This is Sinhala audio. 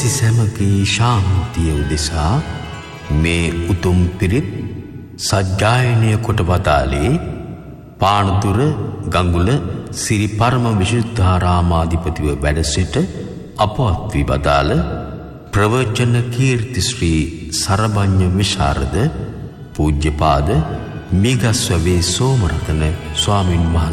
ලෝකවැසි සැමගේ ශාන්තිය උදෙසා මේ උතුම් පිරිත් සජ්ජායනය කොට වදාළේ පානදුර ගඟුල සිරි පරම විශුද්ධාරාමාධිපතිව වැඩ සිට අපවත් වී වදාළ ප්‍රවචන කීර්ති ශ්‍රී සරභඤ්ඤ විශාරද පූජ්‍යපාද මිගස්වැවේ සෝමරතන ස්වාමින් වහන්සේ